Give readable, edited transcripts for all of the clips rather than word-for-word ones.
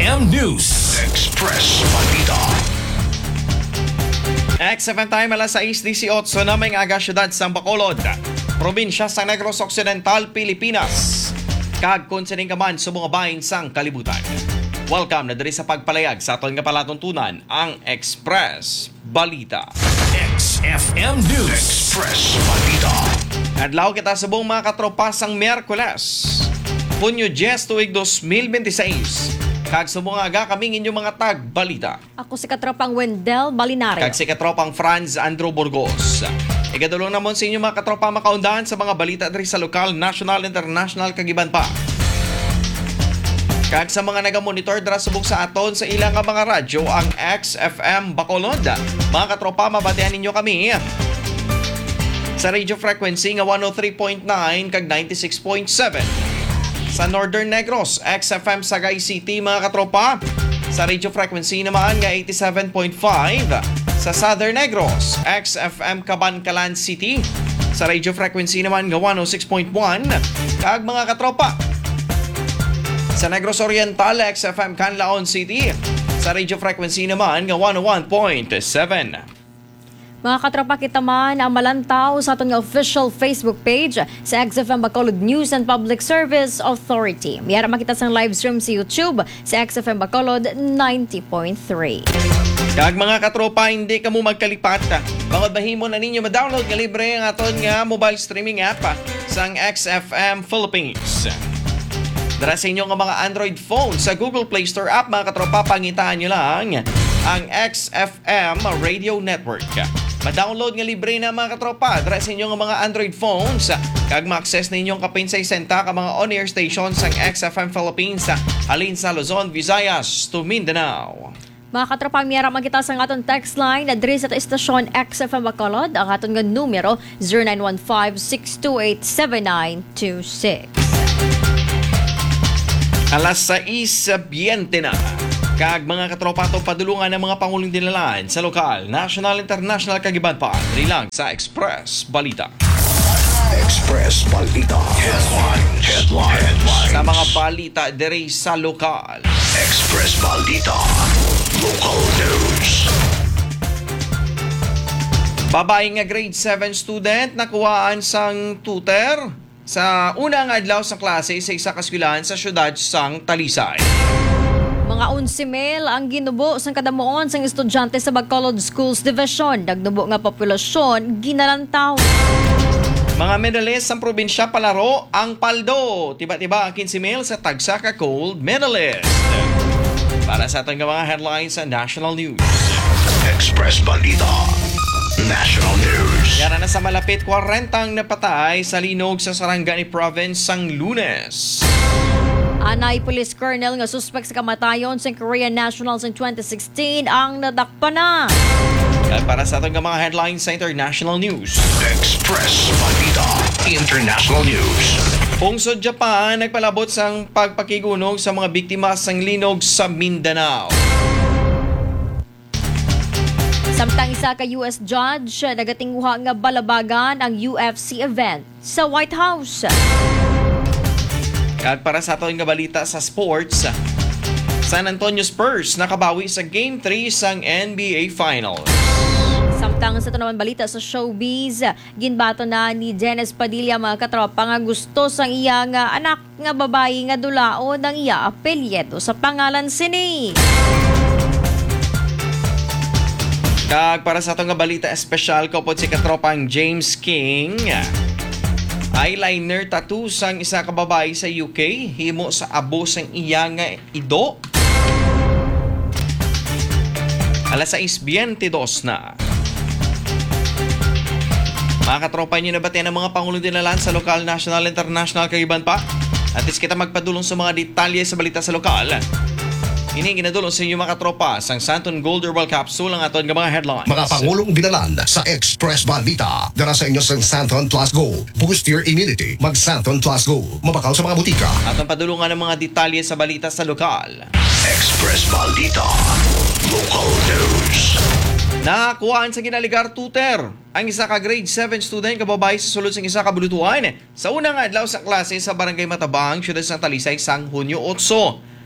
XFM News. Express Balita. XFM time alas 6:18 na may aga syudad sa Bacolod, probinsya sa Negros Occidental, Pilipinas. Kag konsining kaman sa mga bahin sang kalibutan. Welcome na diri sa pagpalayag sa aton nga palatuntunan ang Express Balita. XFM News. Express Balita. Adlaw kita sa buong mga katropa sang Miyerkules, Hunyo 10 tuig 2026. Kag sa mga aga kaming inyong mga tag-balita. Ako si katropang Wendell Balinario. Kag si katropang Franz Andrew Burgos. Igadulong namon sa inyong mga katropa makaundahan sa mga balita diri sa lokal, national, international kag iban pa. Kag sa mga nagamonitor dira subong sa aton sa ilang nga mga radyo ang XFM Bacolod. Mga katropa, mabatean ninyo kami sa radio frequency nga 103.9 kag 96.7. Sa Northern Negros, XFM Sagay City, mga katropa. Sa radio frequency naman nga 87.5. Sa Southern Negros, XFM Cabancalan City. Sa radio frequency naman nga 106.1. Kag mga katropa, sa Negros Oriental, XFM Canlaon City. Sa radio frequency naman nga 101.7. Mga katropa, kita man ang malantaw sa aton nga official Facebook page sa XFM Bacolod News and Public Service Authority. Mayara makita sang live stream sa YouTube sa XFM Bacolod 90.3. Kag mga katropa, hindi ka mo magkalipat. Bangod bahimo na ninyo ma-download nga libre ang aton nga mobile streaming app sang XFM Philippines. Dara sa inyo nga mga Android phone sa Google Play Store app, mga katropa, pangitaan nyo lang ang XFM Radio Network. Ma-download nga libre na, mga katropa, dara sa inyo nga mga Android phones. Kag ma-access na inyong kapinsay senta ka mga on-air stations ang XFM Philippines halin sa Luzon, Visayas to Mindanao. Mga katropa, miyara makita sa aton text line na diri sa istasyon XFM Bacolod. Ang aton nga numero 0915-628-7926. Alas 6:20 na. Kag mga katropa, itong padulungan ng mga pangulong dinalaan sa lokal, national, international kagiban pa. Dili lang sa Express Balita. Express Balita. Headlines. Sa mga balita diri sa lokal. Express Balita. Local news. Babae nga grade 7 student nakuhaan sang tutor sa unang adlaw sa klase sa isa ka eskwelahan sa syudad sang Talisay. Mga 11,000 ang ginubo sang kadamuon sang estudyante sa Bacolod Schools Division. Nagnubo nga populasyon ginalantaw. Mga medalist sa probinsya palaro ang paldo. Tiba-tiba ang 15,000 sa tagsa ka gold medalist. Para sa ating mga headlines sa national news. Express Balita. National news. Yara na sa malapit 40 ang napatay sa linog sa Sarangani Province sang Lunes. Anay Police Colonel nga suspect sa kamatayon sa Korean Nationals in 2016 ang nadakpa na. At para sa ating mga headlines sa international news. Express Balita. International news. Pungsod Japan nagpalabot sang pagpakigunog sa mga biktima sang linog sa Mindanao. Samtang isa ka US judge nagatinguha nga balabagan ang UFC event sa White House. At para sa ating balita sa sports, San Antonio Spurs nakabawi sa Game 3 sang NBA Finals. Samtang sa naman balita sa showbiz, ginbato na ni Dennis Padilla mga katropa nga gusto sang iya nga anak nga babayi nga dulaon ang iya apelyedo sa pangalan sini. Kag para sa atong balita espesyal ko po si katropang James King. Eyeliner tattoo sang isa ka babae sa UK himo sa abo sang iya nga ido. Alas 6:22 na. Mga katropa niyo nabatean ang mga pangulong dinalan sa lokal, national, international kagiban pa. At least kita magpadulong sa mga detalye sa balita sa lokal. Ini ginadulong sa inyo mga katropa sang Santon Gold Herbal Capsule ang aton nga mga headlines. Mga pangulong dinalan sa Express Balita. Dara sa inyo sa Santon Plus Go. Boost your immunity. Mag Santon Plus Go. Mabakaw sa mga butika. Atong padulungan ng mga detalye sa balita sa lokal. Express Balita. Local news. Nakakuhaan sa ginaligar tutor ang isa ka grade 7 student kababae sa sulod sang isa ka bulutuan sa unang adlaw sa klase sa Barangay Matabang, siyudad sa Talisay sang Hunyo 8.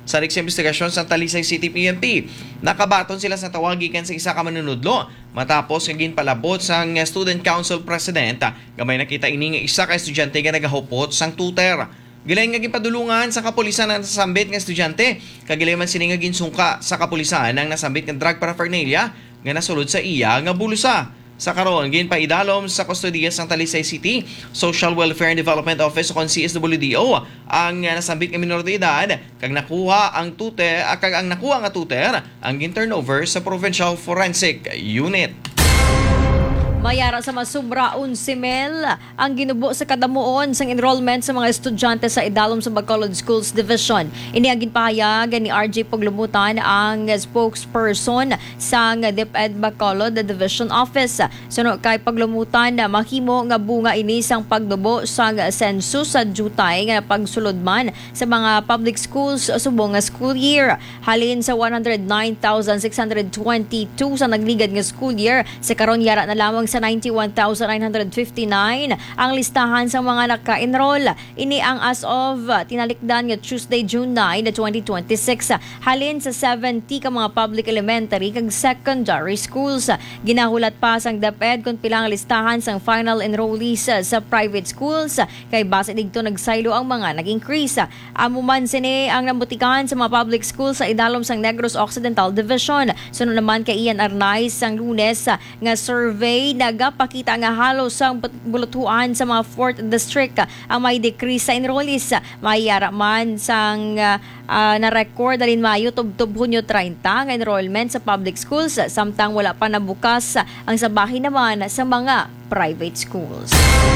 Sa investigasyon sa Talisay City PNP, nakabaton sila sa tawagikan sa isa ka manunudlo matapos kagin palabot sang Student Council President gamay nakita ini nga isa ka estudyante nga nagahupot sang tutor. Gilay nga gipadulungan sa kapulisan ang nasambit nga estudyante. Kagilay man sini nga ginsungka sa kapulisan ang nasambit nga drug paraphernalia nga nasulod sa iya nga bulusa. Sa karon, ginpaidalom sa kustodiya sang Talisay City Social Welfare and Development Office o CSWDO ang nasambit nga minor de edad kag nakuha ang nakuha nga tutor ang gin-turnover sa Provincial Forensic Unit. Mayara sa masubra 11,000 ang ginubo sa kadamuon sang enrollment sa mga estudyante sa idalom sa Bacolod Schools Division. Ini ang ginpahayag ni RJ Paglumutan, ang spokesperson sa DepEd Bacolod Division Office. Suno kay Paglumutan, mahimo nga bunga ini sang pagdubo sa census sa jutay nga pagsulod sa mga public schools subong nga school year. Halin sa 109,622 sa nagligad nga school year, sa karon yara na lamang sa 91,959 ang listahan sa mga naka-enroll. Ini ang as of tinalikdan nga Tuesday, June 9, 2026. Halin sa 70 ka mga public elementary kag secondary schools. Ginahulat pa sang DepEd kung pilang listahan sang final enrollees sa private schools kay base didto nagsaylo ang mga nag-increase. Amuman sini ang nambutikan sa mga public schools sa idalom sang Negros Occidental Division. Sunod naman kay Ian Arnaiz sang Lunes nga survey nagapakita nga halos sang bulutuan sa mga 4th District ang may decrease sa enrollees. Mayara man sang na-record alin Mayo tubtub Hunyo 30 ang enrollment sa public schools samtang wala pa nabukas ang sabahin naman sa mga private schools.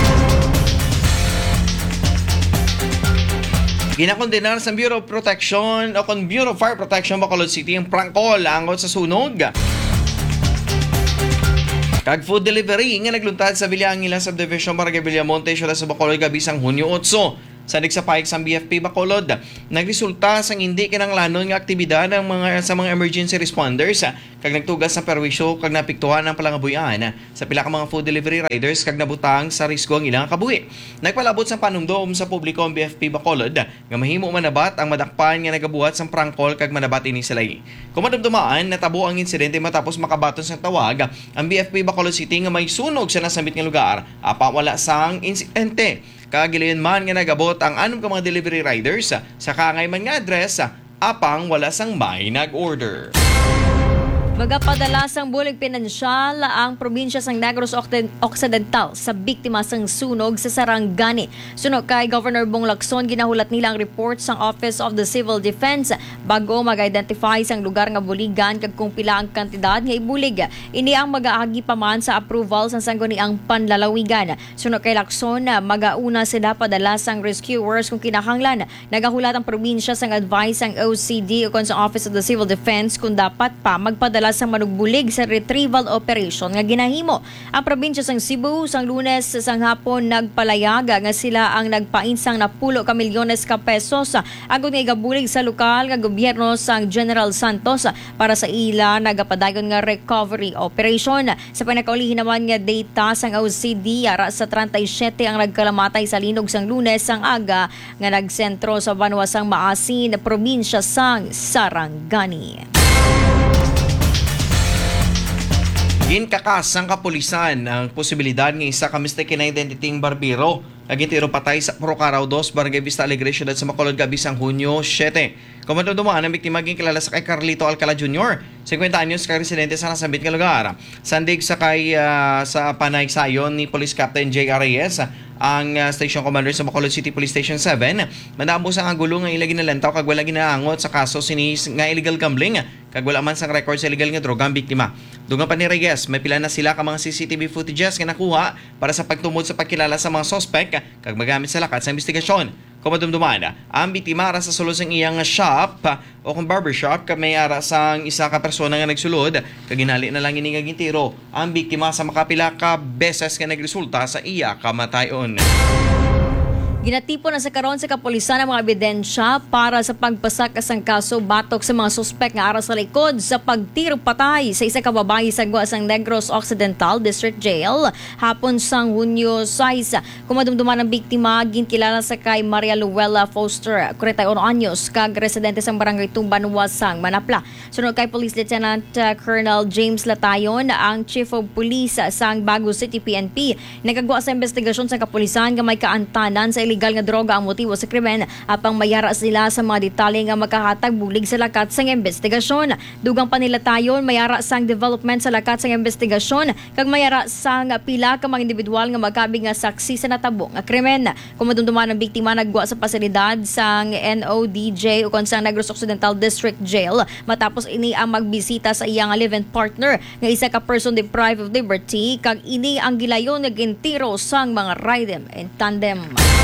Ginakondenar sa Bureau of Protection o Bureau of Fire Protection Bacolod City ang prangkol angot sa sunog kag food delivery nga nagluntad sa Villangila Subdivision Barangay Villamonte Ciudad sa Bacolod gabi sang Hunyo 8. Sa nagsapayag sa BFP Bacolod, nagresulta sang hindi kinanglanon nga aktibidad ng sa mga emergency responders kag nagtugas sa perwisyo kag napiktuhan ang palangabuyan sa pila ka mga food delivery riders kag nabutang sa risgo ang ilang kabuhi. Nagpalabot sa panumdom sa publiko ang BFP Bacolod nga mahimo manabat ang madakpan nga nagabuhat sang prangkol kag manabat ini sila. Kung madumdumaan natabo ang insidente matapos makabaton sa tawag ang BFP Bacolod City nga may sunog sa nasambit nga lugar apa wala sang insidente. Kagilayon man nga nagabot ang anong ka mga delivery riders sa kangay man nga address apang wala sang may nag-order. Magapadala sang bulig pinansyal ang probinsya sang Negros Occidental sa biktima sang sunog sa Sarangani. Sunog kay Governor Bong Lacson, ginahulat nila ang report sang Office of the Civil Defense bago mag-identify sang lugar nga buligan kag kung pila ang kantidad nga ibulig. Ini ang mag-aagi pa man sa approval sang sangguniang panlalawigan. Sunog kay Lacson, magauna sila padala sang rescuers kung kinahanglan. Nagahulat ang probinsya sang advice sang OCD o sa Office of the Civil Defense kung dapat pa magpadala sang manugbulig sa retrieval operation nga ginahimo. Ang probinsya sang Cebu sang Lunes sang hapon nagpalayaga nga sila ang nagpainsang na 10 ka milyones ka pesos agud nga igabulig sa lokal nga gobyerno sang General Santos para sa ila nagapadayon nga recovery operation. Sa panakaulihin naman nga data sang OCD ara sa 37 ang nagkalamatay sa linog sang Lunes sang aga nga nagsentro sa Banwa sang Maasin, probinsya sang Sarangani. Ginkakas ang kapulisan ang posibilidad ng isa ka mistaken identity ng barbero. Nagintiro patay sa Procaraw 2, Barangay Vista Alegre, Ciudad sa Bacolod gabi sang Hunyo 7. Komando dumaan ang biktima kilala sa kay Carlito Alcala Jr., 50 anyos ka residente sa nasambit nga lugar. Sandig sa kay sa panay sayon ni Police Captain J. Reyes, ang Station Commander sa Bacolod City Police Station 7. Mandamos ang gulo nga ila ginalantaw kag wala ginaangot sa kaso sinis nga illegal gambling kag wala man sang record sa illegal nga droga ang biktima. Dugang pa ni Reyes, may pila na sila ka mga CCTV footages nga nakuha para sa pagtumod sa pagkilala sa mga suspect kag magamit sa lakat sa investigasyon. Kung madumduman, ang biktima ara sa sulod sang iyang shop o kung barbershop kag may ara sang isa ka persona nga nagsulod kag ginali na lang ini nga gintiro ang biktima sa makapila ka beses nga nagresulta sa iya kamatayon. Ginatipo na sa karon sa kapulisan ang mga ebidensya para sa pagpasak sang kaso batok sa mga suspek nga ara sa likod sa pagtiro patay sa isa ka babae sa Gua sang Negros Occidental District Jail hapon sang Hunyo 6. Kumadumduman ang biktima ginkilala sa kay Maria Luella Foster, 41 anyos, kag residente sang barangay Tumban Wasang Manapla. Sunod kay Police Lieutenant Colonel James Latayon, ang Chief of Police sang Baguio City PNP, nagagwa sa investigasyon sa kapulisan nga may kaantanan sa illegal nga droga ang motibo sa krimen apang mayara sila sa mga detalye nga makahatag bulig sa lakat sang investigasyon. Dugang pa nila tayon mayara sang development sa lakat sang investigasyon kag mayara sang pila ka mga individual nga magkabi nga saksi sa natabo nga krimen. Kumadumduman ang biktima nagwa sa pasilidad sang NODJ o sang Negros Occidental District Jail matapos ini ang magbisita sa iyang live-in partner nga isa ka person deprived of liberty kag ini ang gilayon nga gintiro sang mga ride and tandem.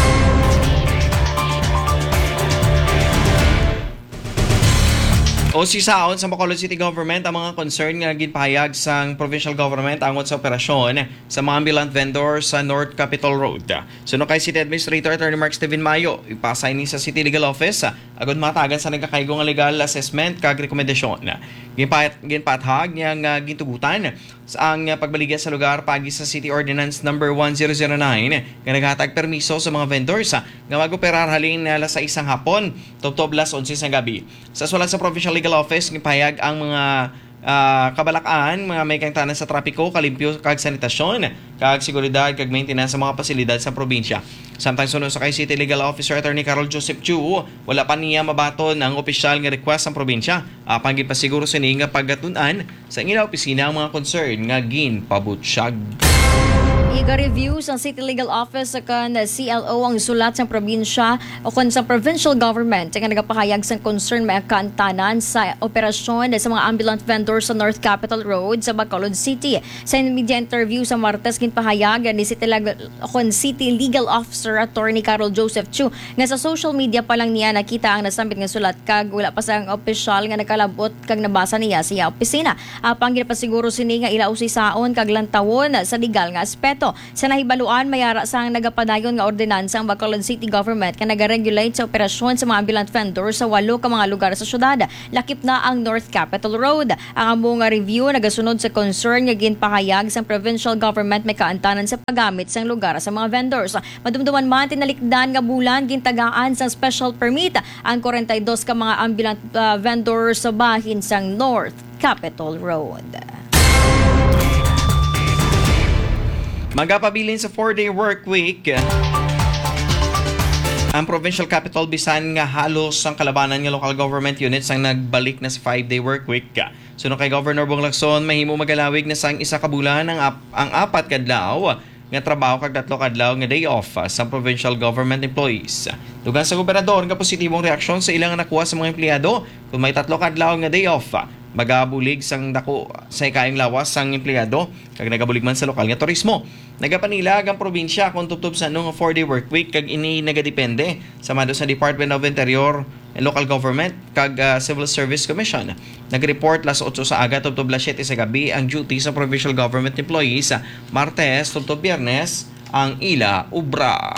O sisaon sa Bacolod City Government ang mga concern nga ginpahayag sang provincial government angot sa operasyon sa mga ambulant vendors sa North Capitol Road. Suno kay City Administrator Attorney Mark Steven Mayo, ipasay ni sa City Legal Office agad matagan sa nagkakaigong legal assessment kag rekomendasyon. Ginpathag niya nga gintugutan ang pagbaligya sa lugar pagi sa City Ordinance number 1009 nga naghatag permiso sa mga vendors nga mag-operar halin alas 6 hapon tubtob alas 11 sa gabi. Sa sulat sa Provincial Legal Office, gipahayag ang mga kabalakaan, mga may kangtanan sa trapiko, kalimpyo kag sanitasyon, kag seguridad kag maintenance sa mga pasilidad sa probinsya. Samtang sunod sa kay City Legal Officer Attorney Carol Joseph Chu, wala pa niya mabaton ang opisyal nga request sa probinsya. Apang gipasiguro sini nga pagatunan sa ila opisina ang mga concern nga ginpabutsyag. Iga-review sa City Legal Office kan CLO ang sulat sa probinsya o kon sa provincial government nga nagapahayag sa concern may kaantanan sa operasyon sa mga ambulant vendors sa North Capitol Road sa Bacolod City. Sa media interview sa Martes ginpahayag ni City Legal Officer Attorney Carol Joseph Chu nga sa social media pa lang niya nakita ang nasambit nga sulat kag wala pa sang opisyal nga nakalabot kag nabasa niya sa iya opisina. Apang ginapasiguro sini nga ila usisaon kag lantawon sa legal nga aspeto. Sa nahibaluan, mayara sang nagapadayon nga ordinansa ang Bacolod City Government nga nag-regulate sa operasyon sa mga ambulant vendors sa 8 ka mga lugar sa syudad. Lakip na ang North Capitol Road. Ang among review nagasunod sa concern nga ginpahayag sa provincial government may kaantanan sa paggamit sang lugar sa mga vendors. Madumduman man tinalikdan nga bulan gintagaan sa special permit ang 42 ka mga ambulant vendors sa bahin sang North Capitol Road. Magapabilin sa 4-day work week ang provincial capital bisan nga halos ang kalabanan nga local government units ang nagbalik na sa 5-day work week. Suno kay Governor Bong Lacson, mahimo magalawig na sang isa ka bulan ang 4 kadlaw nga trabaho kag 3 kadlaw nga day off sa provincial government employees. Dugang sa gobernador nga positibong reaksyon sa ilang nakuha sa mga empleyado kung may 3 kadlaw nga day off. Magabulig sang dako sa ikaing lawas sang empleyado kag nagabulig man sa lokal nga turismo. Nagapanilag ang probinsya kung tubtob sa anong 4-day work week kag ini nagadepende sa mado sa Department of Interior and Local Government kag Civil Service Commission. Nag-report las 8 sa aga tubtob las 7 sa gabi ang duty sa provincial government employees. Martes tubtob Biyernes ang ila ubra.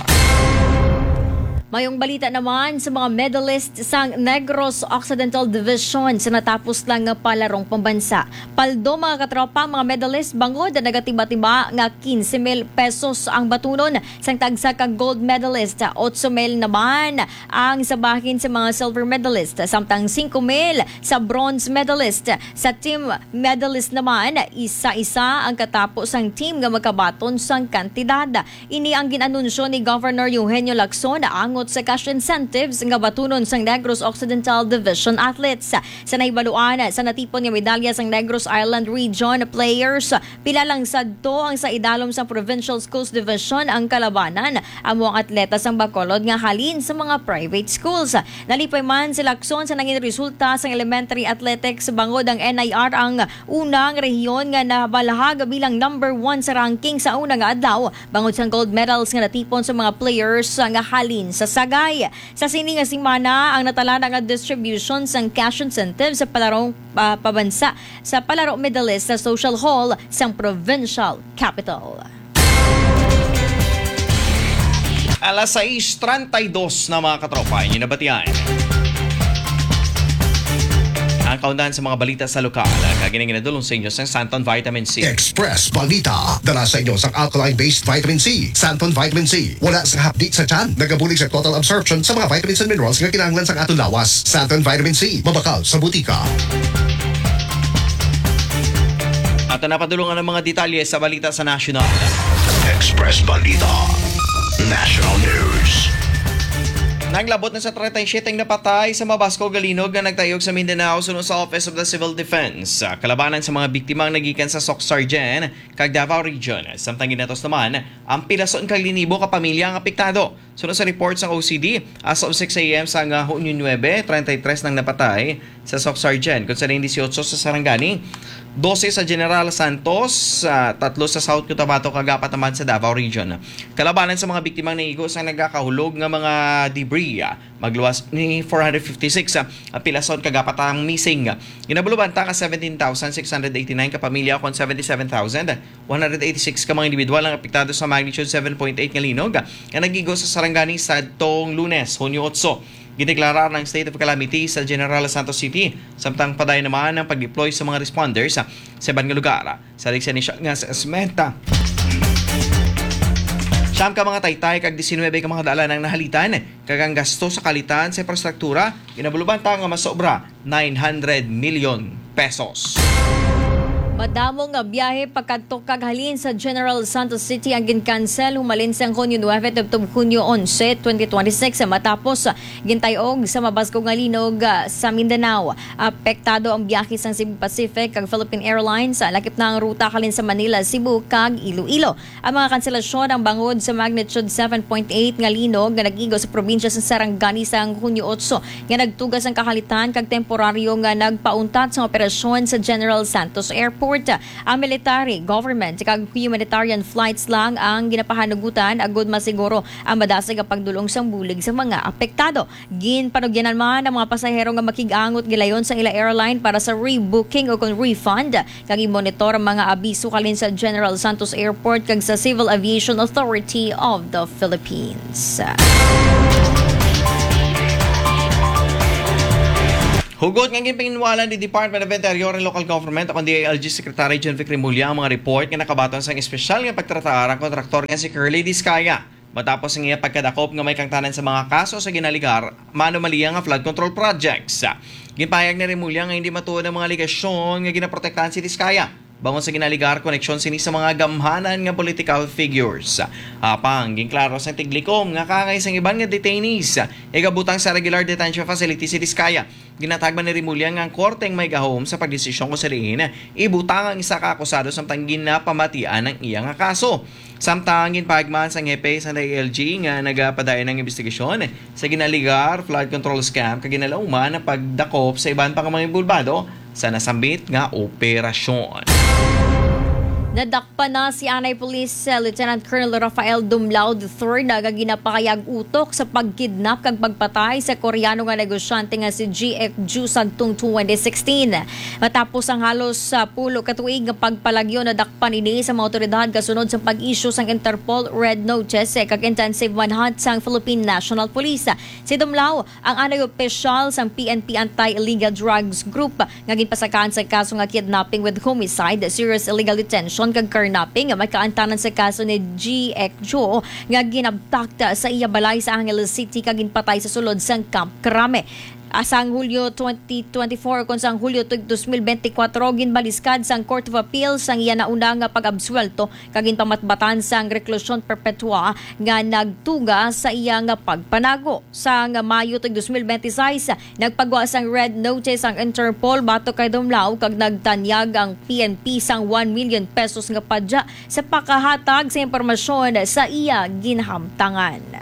Mayong balita naman sa mga medalist sang Negros Occidental Division sa natapos lang nga palarong pambansa. Paldo mga katropa, mga medalist bangod na nagatiba-tiba nga 15,000 pesos ang batunon sang tagsa ka gold medalist. 8,000 naman ang sabahin sa mga silver medalist, samtang 5,000 sa bronze medalist. Sa team medalist naman, isa-isa ang katapos ang team nga magkabaton sang kantidad. Ini ang ginanunsyo ni Governor Eugenio Lacson ang sa cash incentives nga batunon sang Negros Occidental Division athletes. Sa nahibaluan sa natipon nga medalya sang Negros Island Region players, pila lang sadto ang sa idalom sa Provincial Schools Division ang kalabanan amo ang atleta sang Bacolod nga halin sa mga private schools. Nalipay man si Lacson sa nanging resulta sang elementary athletics bangod ang NIR ang unang rehiyon nga nabalahag bilang number 1 sa ranking sa unang adlaw bangod sang gold medals nga natipon sa mga players nga halin sa Sagay. Sa sini nga semana ang natalana nga distribution sang cash incentives sa palarong pabansa sa palaro medalist sa Social Hall sang Provincial Capital. Alas 6:32 na mga katropa, inyo nabatian. Ang kaundahan sa mga balita sa lokal, kaginang ginadulong sa inyo sa Santon Vitamin C. Express Balita. Dala sa inyo sa alkaline-based vitamin C. Santon Vitamin C. Wala sa hapdi sa tiyan. Nagabulig sa total absorption sa mga vitamins and minerals nga kinahanglan sa atong lawas. Santon Vitamin C. Mabakal sa butika. At napadulungan ng mga detalye sa balita sa national. Express Balita. National News. Naglabot na sa 37 napatay sa Mabasco Galinog na nagtayog sa Mindanao sunod sa Office of the Civil Defense. Kalabanan sa mga biktimang nagikan sa Soc Sargen, kag Davao Region. Samtang ginatos naman, ang pilason kag linibo ka pamilya ang apektado. Sunod sa report sa OCD, as of 6 a.m. sa Hunyo 9, 33 nang napatay sa Soc Sargen. Kung sa 18 sa Sarangani, 12 sa General Santos, 3 sa South Cotabato, kag 4 naman sa Davao Region. Kalabanan sa mga biktimang naigos ang nagkakahulog ng mga debris. Magluwas ni 456 pilason kagapat ang missing. Ginabulubanta ka 17,689 ka pamilya kon 77,186 ka mga individual ang apektado sa magnitude 7.8 nga linog nga nagigo sa Sarangani sa tong Lunes, Hunyo 8. Gideklarar ng state of calamity sa General Santos City. Samtang paday naman ang pag-deploy sa mga responders sa iban nga lugar. Sa Lixen nga sa Esmenta. Siyam ka mga taytay kag 19 ka mga dala ng nahalitan kagang gasto sa kalitan sa infrastruktura ginabulubanta nga masobra 900 million pesos. Madamo nga biyahe pagkadto kag halin sa General Santos City ang gincancel humalin sa Hunyo 9 tubtob Hunyo 11, 2026 matapos gintayog sa Mabasco nga linog sa Mindanao. Apektado ang biyahe sa Cebu Pacific kag Philippine Airlines lakip na ang ruta halin sa Manila, Cebu kag Iloilo. Ang mga kanselasyon ang bangod sa magnitude 7.8 nga linog nga nagigo sa probinsya sa Sarangani sa Hunyo 8 nga nagtugas ang kahalitan kag temporaryo nga nagpauntat sa operasyon sa General Santos Airport. Ang military, government, kag humanitarian flights lang ang ginapahanugutan agud masiguro ang madasig ang pagdulong sang bulig sa mga apektado. Ginpanugyanan man ang mga pasahero nga makigangot gilayon sa ila airline para sa rebooking o kon refund. Kag i-monitor ang mga abiso kalin sa General Santos Airport kag sa Civil Aviation Authority of the Philippines. Hugot ng ginpinwalan ni Department of Interior and Local Government o DILG Secretary John Vic Remulla ang mga report nga nakabaton sa espesyal nga pagtratar ang kontraktor nga si Curly Discaya. Matapos ang iya pagkadakop nga may kangtanan sa mga kaso sa ginaligar, manomaliya nga flood control projects. Ginpayag ni Remulla nga hindi matuod ang mga aligasyon nga ginaprotektahan si Discaya. Bangon sa ginaligar, koneksyon sini sa mga gamhanan nga political figures. Apang, ginklaro sa tiglikom nga kakay sa iban nga detainees. Igabutang sa regular detention facility si Discaya. Ginatagman ni Remulla nga ang korteng may gahom sa pagdesisyon ko sa rihin. Ibutang ang isa ka akusado samtang ginapamatian ng iya nga kaso. Samtang ginpagman sa hepe sa DILG nga nagapadayon ng investigasyon sa ginaligar, flood control scam, kaginalauman na pagdakop sa iban pang mga bulbado sa nasambit nga operasyon. Nadakpa na si Anay Police Lieutenant Colonel Rafael Dumlao III na ginapakayag utok sa pagkidnap kag pagpatay sa Koreano nga negosyante nga si G.F. Ju sadtong 2016. Matapos ang halos sa pulo katuig nga pagpalagyo nadakpa nini sa mga otoridad kasunod sa pag-issue sang Interpol Red Notice kag intensive manhunt sang Philippine National Police. Si Dumlao ang anay opisyal sang PNP Anti-Illegal Drugs Group nga ginpasakaan sa kaso nga kidnapping with homicide, serious illegal detention kag carnapping nga may kaantanan sa kaso ni G. Ekjo nga ginabtakta sa iya balay sa Angeles City kag ginpatay sa sulod sang Camp Crame. Asang Hulyo 2024 kung sang Hulyo 2024 ginbaliskad sang Court of Appeal sang iya nauna nga pag-absuelto kag ginpamatbatan sang reklusyon perpetua nga nagtuga sa iya nga pagpanago. Sang Mayo 2026 nagpagwa sang red notice ang Interpol batok kay Dumlao kag nagtanyag ang PNP sang 1 million pesos nga padya sa pakahatag sa impormasyon sa iya ginhamtangan.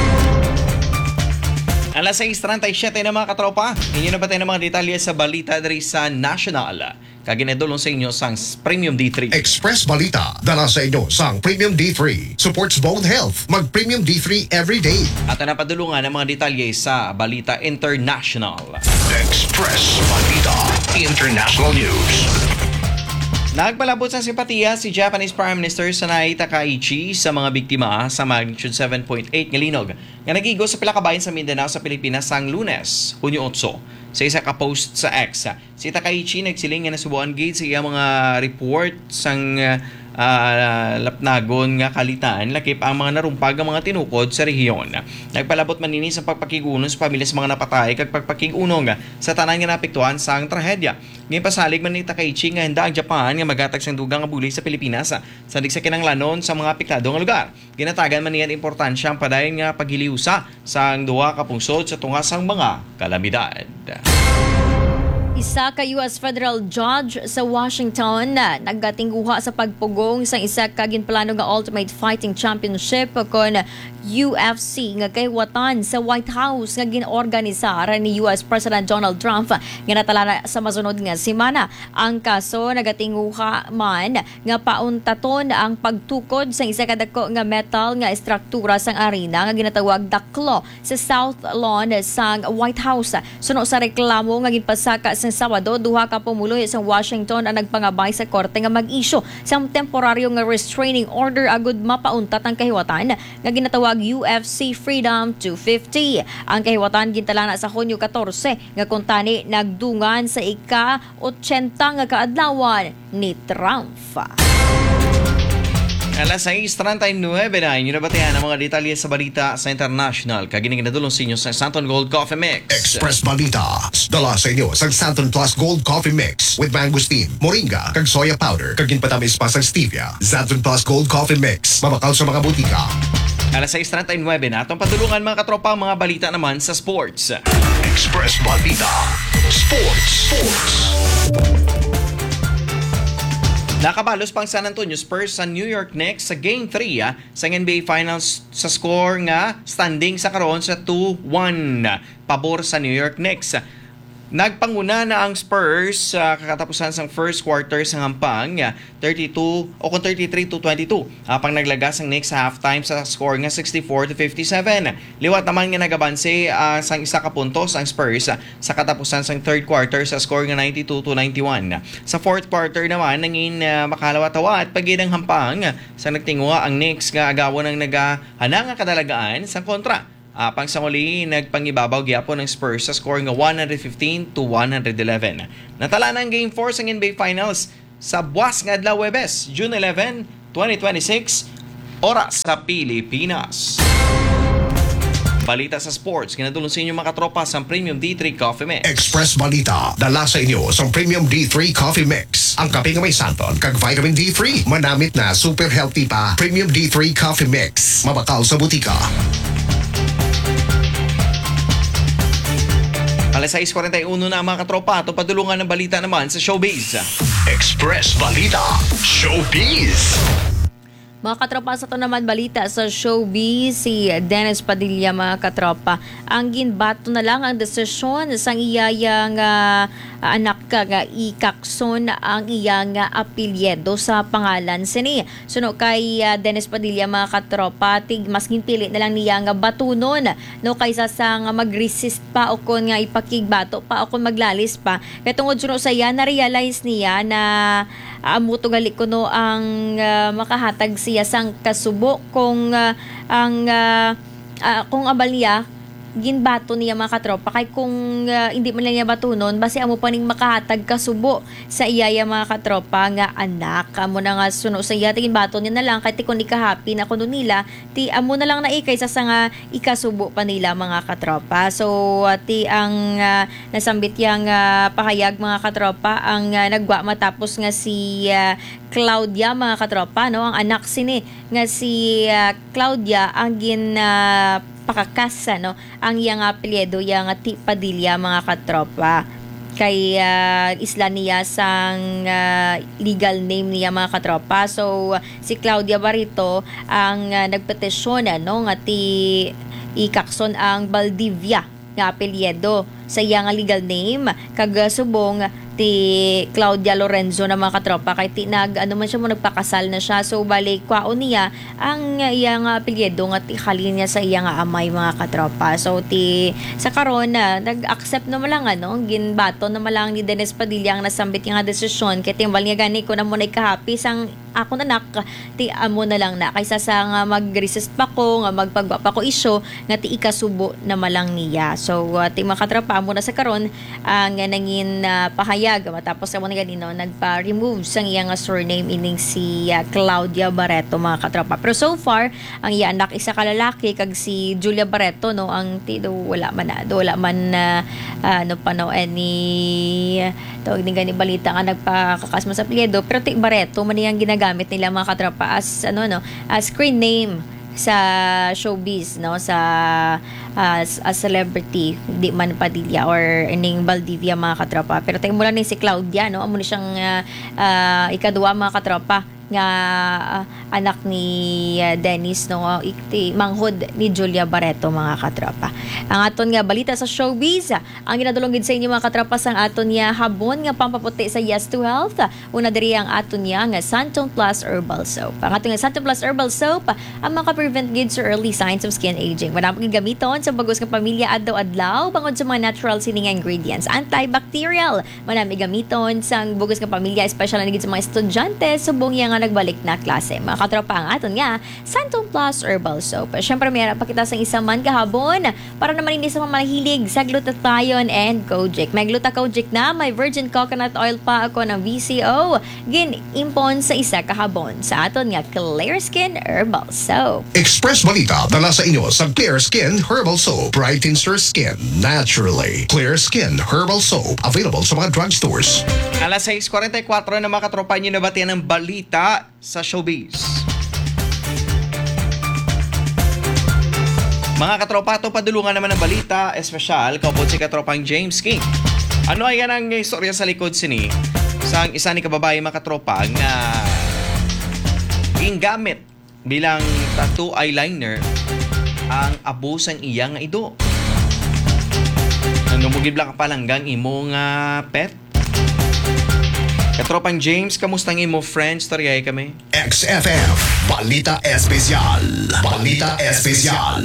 Alas 6:37 na mga katropa. Inyo na ba tayo ng mga detalye sa balita dari sa National? Kaginadulong sa inyo sang Premium D3. Express Balita. Dala sa inyo sang Premium D3. Supports bone health. Mag Premium D3 every day. At napadulungan ng mga detalye sa Balita International. Express Balita. International News. Nagpalabot sa simpatiya si Japanese Prime Minister Sanae Takaichi sa mga biktima sa magnitude 7.8 nga linog nga nagigo sa pila ka bahin sa Mindanao sa Pilipinas sang Lunes, Hunyo 8. Sa isa ka post sa X, si Takaichi nagsiling nga nasubuan gid sa iya mga report sang lapnagon nga kalitan lakip ang mga narumpag ang mga tinukod sa rehiyon. Nagpalabot man nini sa pagpakigunon sa pamilya sa mga napatay kag pagpakigunon sa tanan nga napektuhan sang trahedya. Ngayon pasalig man ni Takaichi nga handa ang Japan nga magatag sang dugang nga bulig sa Pilipinas sa dig sa kinanglanon sa mga apektado nga lugar. Ginatagan man niyan importansya ang padayon nga paghiliusa sang duha ka pungsod sa tunga sang mga kalamidad. Isa ka US federal judge sa Washington na naggatingguha sa pagpugong sa isa ka ginplano nga Ultimate Fighting Championship kon UFC nga kayawatan sa White House nga ginorganisar ni US President Donald Trump nga natala sa masunod nga semana. Ang kaso nagatingguha man nga pauntaton ang pagtukod sa isa ka dako nga metal nga estruktura sang arena nga ginatawag The Claw sa South Lawn sang White House. Suno sa reklamo nga ginpasaka sa Sabado, duha ka pumuloy sa Washington ang nagpangabay sa korte nga mag-issue sa temporaryo nga restraining order agud mapauntat ang kahiwatan nga ginatawag UFC Freedom 250. Ang kahiwatan gintalana sa Hunyo 14 nga kuntani nagdungan sa ika-80 nga kaadlawan ni Trump. Alas 6:39 na inyo nabatihan ang mga detalye sa balita sa international. Kagining nadulong sa inyo sa Santon Gold Coffee Mix. Express Balita. Dala sa inyo sa Santon Plus Gold Coffee Mix with mangosteen, moringa, kag soya powder, kag ginpatamis pa sa stevia. Santon Plus Gold Coffee Mix. Mabakaw sa mga butika. Alas 6:39 na atong patulungan mga katropa mga balita naman sa sports. Express Balita. Sports. Nakabalos pang San Antonio Spurs sa New York Knicks sa Game 3 sa NBA Finals sa score nga standing sa karon sa 2-1 pabor sa New York Knicks. Nagpanguna na ang Spurs sa kakatapusan sang first quarter sa hampang 33-22. Apang naglagas ang Knicks sa halftime sa score nga 64-57. Liwat naman nga nagabanse sang isa ka puntos ang Spurs sa katapusan sang third quarter sa score nga 92-91. Sa fourth quarter naman nangin makalawa-tawa at pagid ang hampang sa nagtingwa ang Knicks nga agawon ang nagahanang kadalagaan sa kontra. Pang sa muli, nagpangibabaw gyapon ng Spurs sa score nga 115-111. Natala na ang Game 4 sa NBA Finals sa buwas nga adlaw Huwebes, June 11, 2026, oras sa Pilipinas. Balita sa sports, kinadulong sa inyo mga katropa sa Premium D3 Coffee Mix. Express Balita. Dala sa inyo sa Premium D3 Coffee Mix. Ang kape nga may santon kag vitamin D3. Manamit na super healthy pa. Premium D3 Coffee Mix. Mabakaw sa butika. Alas 6:41 na ang mga katropa. Ito padulungan ng balita naman sa Showbiz. Express Balita. Showbiz. Mga katropa, sa ito naman balita sa Showbiz, si Dennis Padilla mga katropa. Ang ginbato na lang ang desisyon sang iyayang anak nga ikakson ang iyang apelyido sa pangalan sini. Suno kay Dennis Padilla mga katropa, mas ginpili na lang niya nga batunon no kaysa sa nga mag-resist pa o kon nga ipakigbato pa o kon maglalis pa. Kaya tungod suno sa iya, na-realize niya na amuto gali ko no ang makahatag siya sang kasubo kung kung abal niya ginbato niya mga katropa kay kung hindi man lang niya batunon basi amo pa ning makahatag kasubo sa iyaya mga katropa nga anak amo na nga suno sa iya tingin bato niya na lang kay kun ika-happy na kuno nila ti amo na lang na kaysa sa nga ikasubo pa nila mga katropa. So ti ang nasambit yang pahayag mga katropa ang nagwa matapos nga si Claudia mga katropa no ang anak sini nga si Claudia ang pakakasa no ang iyang apelyido yang T. Padilla mga katropa kay isla niya sang legal name niya mga katropa. So si Claudia Barito ang nagpetisyon no nga ti ikakson ang Valdivia nga apelyido sa iyang legal name kag subong ti Claudia Lorenzo na mga katropa kay man siya mo nagpakasal na siya, so balik kwaon niya ang iyang apelyido nga ti halin niya sa iyang amay mga katropa. So sa karon na nag-accept na malang ginbato na malang ni Dennis Padilla ang nasambit nga desisyon kay timbal niya gani ko na mo na ikahapi sang ako nanak ti amo na lang na kaysa sa nga mag-resist pa ko nga magpagwa pa ko isyo nga ti ikasubo na malang niya. So ti mga katropa mo na sa karon ang nangin pahayag matapos sa mga ganino nagpa-remove sang iyang surname ining si Claudia Barreto mga katropa. Pero so far ang iya anak isa ka lalaki kag si Julia Barreto ang wala man any tawag din gani balita nga nagpakakasma sa apelyido, pero ti Barreto man yang ginagamit nila mga katropa as as screen name sa showbiz as a celebrity, di man Padilla or ining Valdivia mga katropa. Pero tingin mo lang si Claudia amo ni siyang ikadua mga katropa nga anak ni Dennis ikti manghod ni Julia Barreto mga katropa. Ang aton nga balita sa showbiz, ang ginadulong gid sa inyo mga katropa sang aton nga habon nga pampaputi sa Yes to Health. Una diri ang aton nga Santon Plus Herbal Soap. Ang aton nga Santon Plus Herbal Soap ang maka-prevent gid sa early signs of skin aging. Madaming gamiton sa bagos nga pamilya adlaw-adlaw bangod sa mga natural sining ingredients, antibacterial. Madami gamiton sang bagos nga pamilya, especially na gid sa mga estudyante subong nga nagbalik na klase. Mga katropa ang aton nga Santon Plus Herbal Soap. Syempre may pa kita sang isa man kahabon para naman hindi sa mga mahilig sa glutathione and kojic. May glutakojic na, may virgin coconut oil pa ako ng VCO. Gin-impon sa isa kahabon sa aton nga Clear Skin Herbal Soap. Express Balita dala sa inyo sa Clear Skin Herbal Soap. Brightens your skin naturally. Clear Skin Herbal Soap. Available sa mga drugstores. Alas 6:44 na mga katropa nyo nabatian ng balita sa showbiz. Mga katropa, ito padulungan naman ng balita, espesyal, kaupod si katropang James King. Ano ay yan ang istorya sa likod sini? Sa isa ni kababae mga katropa nga gingamit bilang tattoo eyeliner ang abusang iya nga ido. Nanumugib lang kapalanggang imong pet. Katropang James, kamusta ang imo friends? Taryay kami. XFM Balita Espesyal. Balita Espesyal.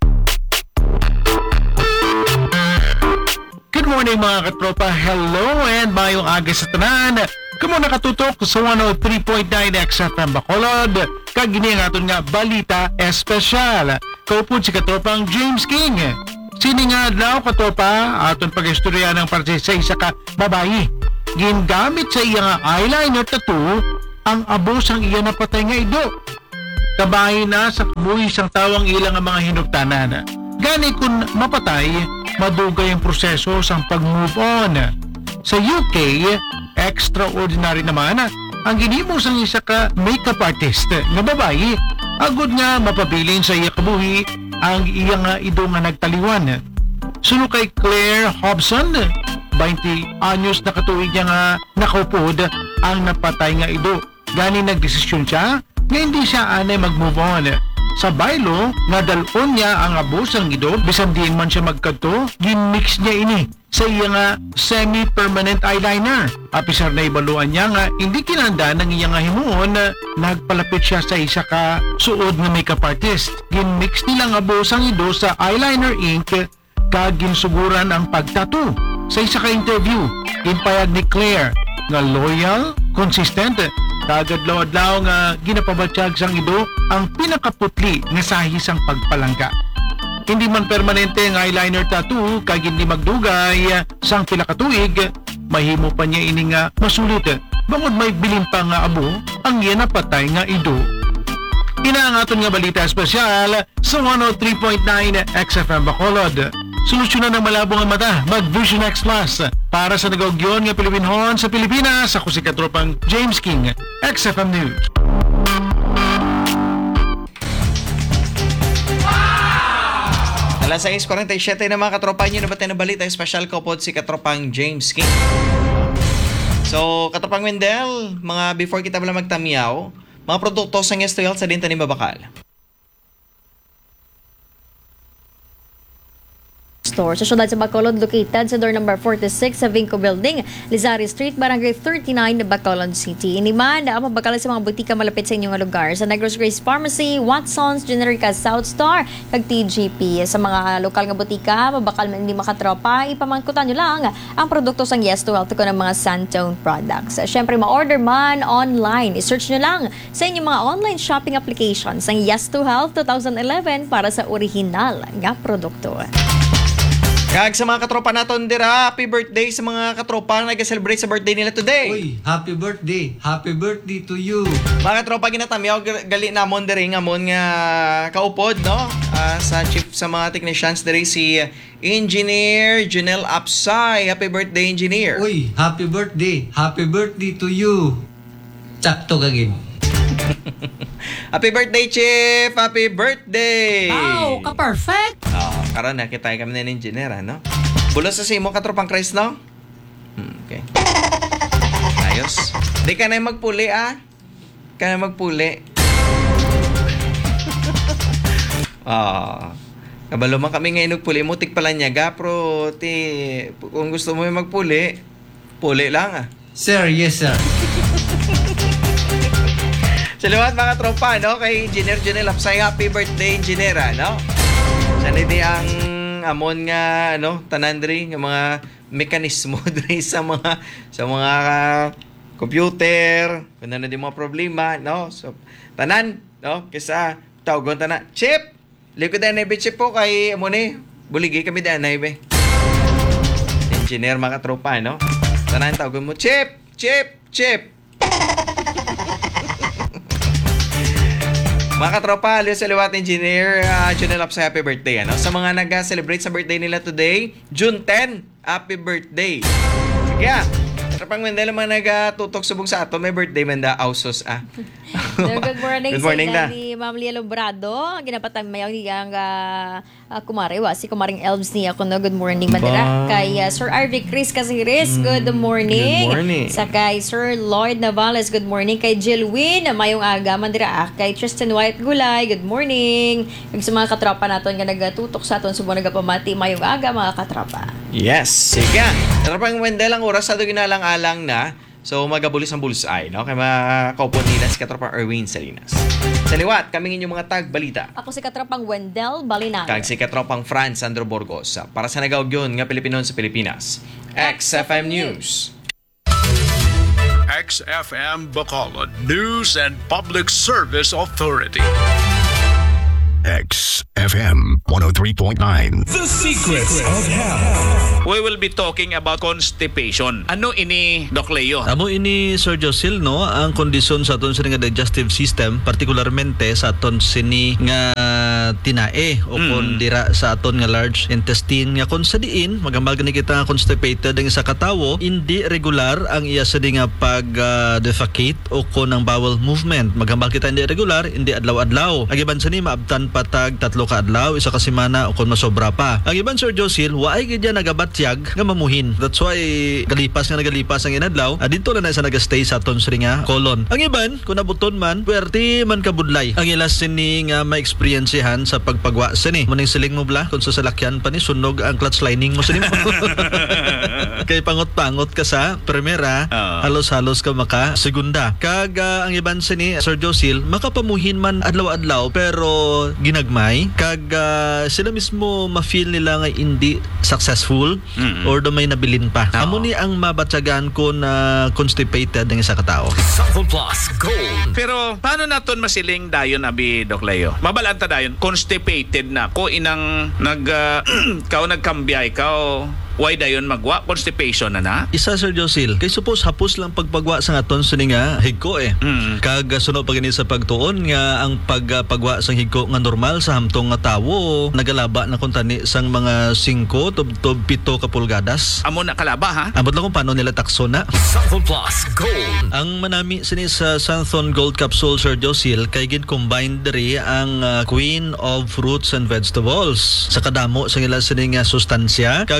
Good morning mga katropa. Hello and mayong aga sa tanan. Kamo nakatutok sa 103.9 XFM Bacolod. Kag gini ang aton nga Balita Espesyal. Kaupod si katropang James King. Sini nga daw katropa aton pag-istorya ng para sa isa ka babayi. Gingamit sa iya nga eyeliner tattoo ang abusang iya napatay nga ido. Kabahin na sa kabuhi sang tawang ilang nga mga hinugtanan. Gani kung mapatay, madugay ang proseso sang pag-move on. Sa UK, extraordinary naman ang ginimo sang isa ka makeup artist nga babayi. Agod nga mapabilin sa iya kabuhi ang iya nga ido nga nagtaliwan. Suno kay Claire Hobson, 20 anyos na katuig niya nga nakaupod ang napatay nga ido. Gani nagdesisyon siya nga hindi siya anay mag-move on. Sa baylo, nga dalon niya ang abusang ido, bisan diin man siya magkadto, ginmix niya ini sa iya nga semi-permanent eyeliner. Apisar na ibaluan niya nga hindi kinanda ng iya nga himuon, nagpalapit siya sa isa ka suod nga makeup artist. Ginmix nilang abusang ido sa eyeliner ink kag ginsuguran ang pagtattoo. Sa isa ka interview, ginpayag ni Claire nga loyal, consistent, kagadlaw-adlaw nga ginapabatsyag sang ido ang pinakaputli nga sahis ang pagpalangka. Hindi man permanente ang eyeliner tattoo kag hindi magdugay sang pila ka tuig, mahimo pa niya ini nga masulit. Bangod may bilin pa nga abo ang iya napatay nga ido. Ina ang aton nga balita espesyal sa 103.9 XFM Bacolod. Solusyonan ng malabong ang mata, mag-Vision X Plus. Para sa nagawagyon nga Pilipinhon sa Pilipinas, ako si katropang James King, XFM News. Alas 6:47 na mga katropa nyo na batay na balita, espesyal kaupod si katropang James King. So, katropang Wendell, mga before kita pala magtamiyaw, mga produkto sa Yes to Health sa dinta ni Babakal. Store. Sa syudad sa Bacolod, located sa door number 46 sa Vinco Building, Lizari Street, Barangay 39, Bacolod City. Iniman, mabakal sa mga butika malapit sa inyong lugar. Sa Negros Grace Pharmacy, Watson's, Generica South Star, kag TGP. Sa mga lokal nga butika, mabakal man hindi makatropa, ipamangkutan nyo lang ang produkto sang Yes to Health ko ng mga Santone products. Siyempre, ma-order man online. I-search nyo lang sa inyong mga online shopping applications ang Yes to Health 2011 para sa original nga produkto. Kag sa mga katropa naton dira, happy birthday sa mga katropa na nag-celebrate sa birthday nila today. Uy, happy birthday. Happy birthday to you. Mga katropa ginatamyaw gali namon diri ngamon nga kaupod no. Sa chief sa mga technicians diri si Engineer Junel Apsay. Happy birthday, Engineer. Uy, happy birthday. Happy birthday to you. Sakto kagin. Happy birthday, Chief! Happy birthday! Wow, ka-perfect! Karon nakita kami na ng engineer, ano? Bulos sa simo katropang Christ, no? Okay. Ayos. Di ka na magpuli, Ka na magpuli. Kabalo man kami ngayon nagpuli mo, tik pala niya, pero kung gusto mo yung magpuli, puli lang, Sir, yes sir. Salamat mga tropa, no? Kay Engineer Junel Apsay, happy birthday, Engineer, no? Sana di ang amon nga, tanan diri nga mga mekanismo diri sa mga computer, kung na di mga problema, no? So, tanan, no? Kisa, tawagon tanan, Chip! Likod na naibe, Chip po, kay amon buligi kami daan naibe. Engineer mga tropa, no? Tanan, tawagon mo, Chip! Chip! Chip! Mga katropa, aliyo sa liwat Engineer Junel Apsay, happy birthday. Sa mga nag-celebrate sa birthday nila today, June 10, happy birthday. Sige, katropang Mendela, mga nag-tutok subong sa ato, may birthday Menda, Ausos, Good morning, Good morning sa na. ni Ma'am Lia Lombrado. Ginapatang mayaw ni ang kumariwa. Si Kumaring Elves niya ko no. Good morning, Mandira. Kay Sir Arvic Chris Casiris, good morning. Good morning. Sa kay Sir Lloyd Navales, good morning. Kay Jill Win, mayong aga, Mandira. Kay Tristan White Gulay, good morning. Kag sa mga katropa naton nga nagatutok sa aton subo nagapamati, mayong aga, mga katropa. Yes, sige. Katropang Mendela, ang oras sa ginalang-alang na. So, magabulis ang bullseye, no? Kaya mga kaupon nila si Katropang Erwin Salinas. Sa liwat, kaming inyong mga tag-balita. Ako si Katropang Wendell Balinal. Kag si Katropang Franz Sandro Burgos. Para sa nagaugyon nga Pilipinon sa Pilipinas. XFM News. XFM Bacolod News and Public Service Authority. XFM 103.9. The Secrets of Health. We will be talking about constipation. Ano ini, Doc Leo? Amo ini Sir Josil, no, ang kondisyon sa aton sini nga digestive system, partikularmente sa aton sini nga tinae o kon dira sa aton nga large intestine nga kon sa diin magambal gani kita constipated ang isa ka tawo, hindi regular ang iya sa nga pag defecate o kon ang bowel movement. Magambal kita hindi regular, hindi adlaw-adlaw. Ang iban sa ni maabtan patag 3 ka adlaw, isa ka semana o kon masobra pa. Ang iban Sir Josil, waay gid nagabatyag nga mamuhin. That's why galipas ang inadlaw, dito na sa nagastay sa aton sini nga colon. Ang iban kun nabuton man, puwerte man kabudlay. Ang ilas sini nga ma-experiencehan sa pagpagwa sini. Muning siling mo bla kung sa salakyan pa ni sunog ang clutch lining mo sini. Kay pangot-pangot ka sa primera, halos-halos ka maka segunda. Kag ang iban sini Sir Josil, makapamuhin man adlaw-adlaw pero ginagmay. Kag sila mismo ma-feel nila nga hindi successful or do may nabilin pa. Amo ni ang mabatsagan ko na constipated ng isa ka tao. Sample Plus Gold. Pero paano naton masiling dayon abi, Doc Leo? Mabalanta dayon constipated na ko inang nagkambiyay why dayon magwa constipation na? Isa Sir Josil, kay suppose hapos lang pagpagwa sa aton sini nga higko Kag sunod pa gani sa pagtuon nga ang pagpagwa sa higko nga normal sa hamtong nga tawo nagalaba na kun tani sang mga 5 tub 7 ka pulgadas. Amo na kalaba ha? Abot lang kung paano nila takso na. Sample Plus Gold. Ang manami sini sa Santhon Gold Capsule Sir Josil kay gin combined diri ang Queen of Fruits and Vegetables sa kadamo sa ila sini nga sustansya. Kag of course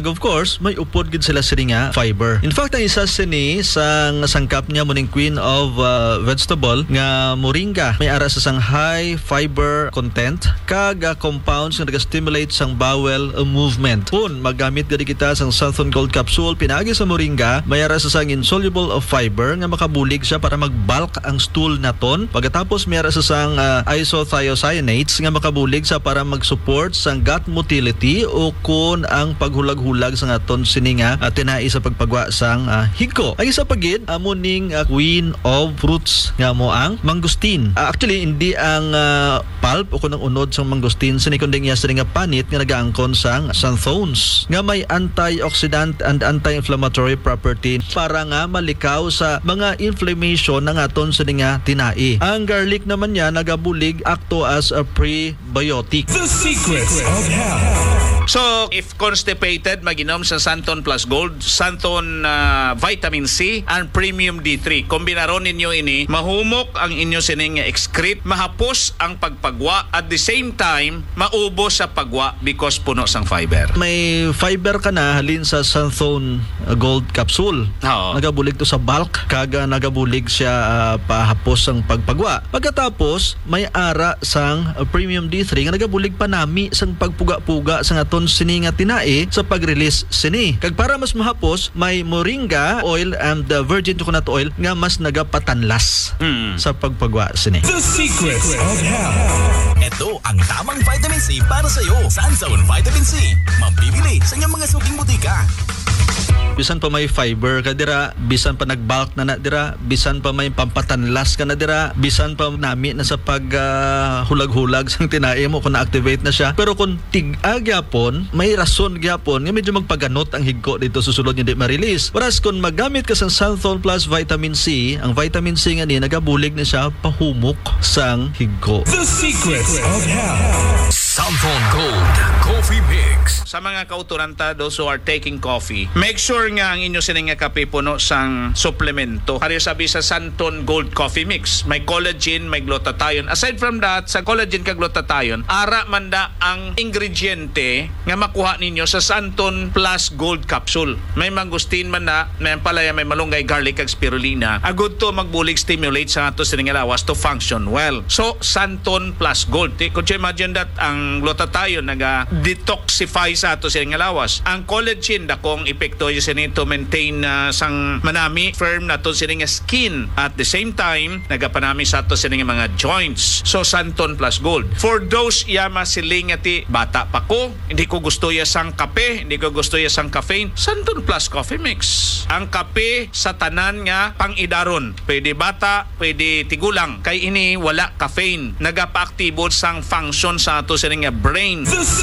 course, may upod gid sila sini nga fiber. In fact, ang isa sini sang sangkap niya muning queen of vegetable nga moringa. May ara sa sang high fiber content kag compounds nga naga-stimulate sang bowel movement. Kung magamit gadi kita sang Santon Gold capsule pinaagi sa moringa, may ara sa sang insoluble of fiber nga makabulig siya para mag-bulk ang stool naton. Pagkatapos may ara sa sang isothiocyanates nga makabulig sa para mag-support sang gut motility o kun ang paghulag-hulag sa aton sini nga tinai sa pagpagwa sang higko. Ang isa pagid amuning queen of fruits nga mo ang mangustin. Actually hindi ang pulp o kun ang unod sang mangustin sini kundi nga sini nga panit nga nagaangkon sang xanthones nga may antioxidant and anti-inflammatory property para nga malikaw sa mga inflammation ng aton sini nga tinai. Ang garlic naman niya nagabulig acto as a prebiotic. So, if constipated, mag-inom sa Santon Plus Gold, Santon Vitamin C, and Premium D3. Kombinaron ninyo ini, mahumok ang inyo sining excrete, mahapos ang pagpagwa, at the same time, maubos sa pagwa because puno sang fiber. May fiber ka na halin sa Santon Gold capsule. Oo. Nagabulig to sa bulk, kaga nagabulig siya pahapos ang pagpagwa. Pagkatapos, may ara sang Premium D3 nga nagabulig pa nami sang pagpuga-puga sang aton sini nga tinai sa pag-release sini. Kag para mas mahapos, may moringa oil and virgin coconut oil nga mas nagapatanlas sa pagpagwa sini. Ito ang tamang vitamin C para sa iyo. Sunzone Vitamin C. Mabibili sa inyong mga suking butika. Bisan pa may fiber ka dira, bisan pa nag-bulk na dira, bisan pa may pampatanlas ka na dira, bisan pa nami na sa pag hulag-hulag sang tinai mo kung na-activate na siya. Pero kung tig-a gyapon, may rason gyapon nga medyo magpaganot ang higko dito susulod hindi ma-release. Whereas kung magamit ka sa Santon Plus Vitamin C, ang vitamin C nga ni nagabulig na siya pahumok sang higko. Santon Gold Coffee Mix. Sa mga kauturanta, those who are taking coffee, make sure nga ang inyo sining nga kape puno sang suplemento. Hari sabi sa Santon Gold Coffee Mix, may collagen, may glutathione. Aside from that, sa collagen kag glutathione, ara manda ang ingrediente nga makuha ninyo sa Santon Plus Gold Capsule. May mangustin man na, may palaya, may malunggay, garlic kag spirulina. Agud to magbulig stimulate sa ato sining lawas to function well. So Santon Plus Gold. Could you imagine that ang glutathione naga-detoxify sa ato sining lawas. Ang collagen dakong epekto yun sini to maintain sang manami firm na to sining skin. At the same time, nagapanami sa ato sining mga joints. So Santon Plus Gold. For those yama siling ati bata pa ko, hindi ko gusto ya sang kape, hindi ko gusto ya sang caffeine, Santon Plus Coffee Mix. Ang kape sa tanan nga pang-idaron. Pwede bata, pwede tigulang. Kay ini wala caffeine. Nagapa-aktibo sang function sa ato sining brain.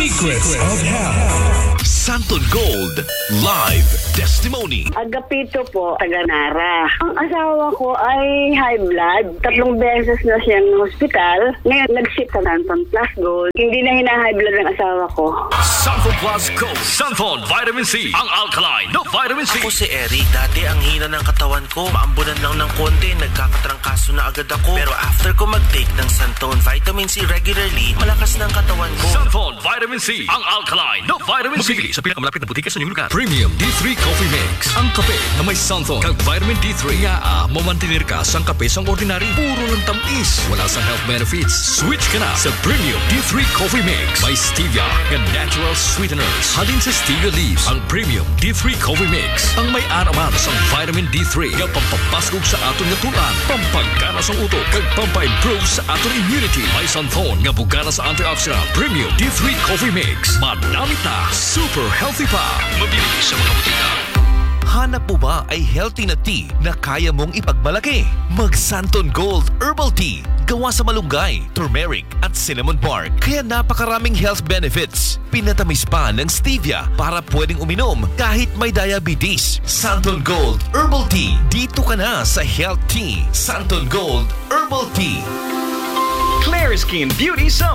Santon Gold Live Testimony. Agapito po, taga-Nara. Ang asawa ko ay high blood. 3 beses na siyang hospital. Ngayon, nag-ship sa Santon Plus Gold. Hindi na hina-high blood ng asawa ko. Santon Plus Gold. Santon Vitamin C. Ang alkaline na vitamin C. Ako si Eric. Dati ang hina ng katawan ko. Maambunan lang ng konti. Nagkakatrangkaso na agad ako. Pero after ko mag-take ng Santon Vitamin C regularly, malakas ng katawan ko. Santon Vitamin C. Ang alkaline na vitamin C. Mabili sa pinakamalapit na butika sa inyong lugar. Premium D3 Coffee Mix. Ang kape na may Santon kag vitamin D3 nga mamantinir ka sang kape sang ordinary. Puro lang tamis. Wala sang health benefits. Switch ka na sa Premium D3 Coffee Mix. May stevia and natural sweeteners. Halin sa stevia leaves. Ang Premium D3 Coffee Mix. Ang may araman sang vitamin D3 nga pampapaskog sa aton nga tulan. Pampagana sang utok kag pampa-improve sa aton immunity. May Santon nga bugana sa antioxidant. Premium D3 Coffee Mix. Madamit na. Super healthy pa. Mabili sa mga butika. Hanap mo ba ay healthy na tea na kaya mong ipagmalaki? Mag Santon Gold Herbal Tea. Gawa sa malunggay, turmeric at cinnamon bark. Kaya napakaraming health benefits. Pinatamis pa ng stevia para pwedeng uminom kahit may diabetes. Santon Gold Herbal Tea. Dito ka na sa Health Tea. Santon Gold Herbal Tea. Clear Skin Beauty Zone.